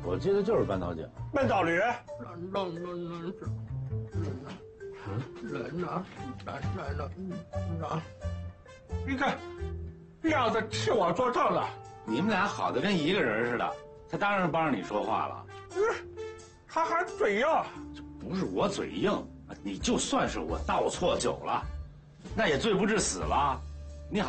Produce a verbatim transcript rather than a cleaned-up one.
我记得就是半道警。 半道里人。 那那那是，嗯，来那来来那那， 你看，样子替我作证了。 你们俩好的跟一个人似的，他当然帮着你说话了。 嗯，他还嘴硬。 不是我嘴硬，你就算是我倒错酒了，那也罪不至死了。